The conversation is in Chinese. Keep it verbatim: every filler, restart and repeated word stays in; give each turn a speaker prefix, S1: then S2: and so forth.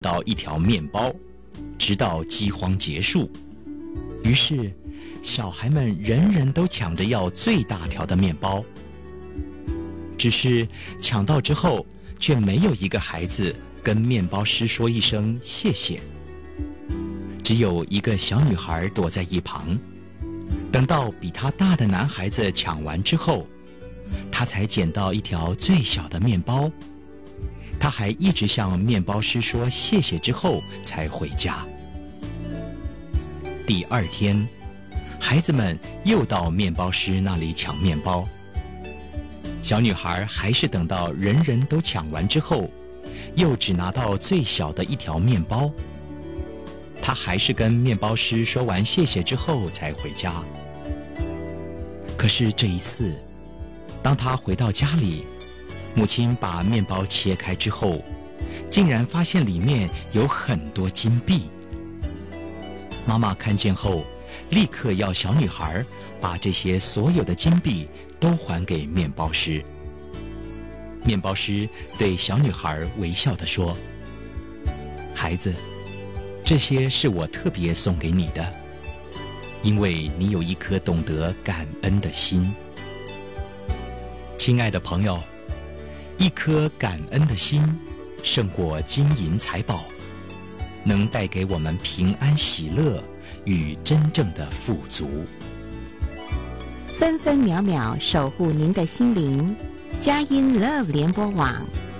S1: 到一条面包，直到饥荒结束。于是，小孩们人人都抢着要最大条的面包。只是抢到之后，却没有一个孩子跟面包师说一声谢谢。只有一个小女孩躲在一旁，等到比她大的男孩子抢完之后，她才捡到一条最小的面包。她还一直向面包师说谢谢之后才回家。第二天，孩子们又到面包师那里抢面包。小女孩还是等到人人都抢完之后，又只拿到最小的一条面包。她还是跟面包师说完谢谢之后才回家。可是这一次，当她回到家里，母亲把面包切开之后，竟然发现里面有很多金币。妈妈看见后，立刻要小女孩把这些所有的金币都还给面包师。面包师对小女孩微笑地说：“孩子，这些是我特别送给你的，因为你有一颗懂得感恩的心。”亲爱的朋友，一颗感恩的心胜过金银财宝，能带给我们平安喜乐与真正的富足。
S2: 分分秒秒守护您的心灵，佳音 Love 联播网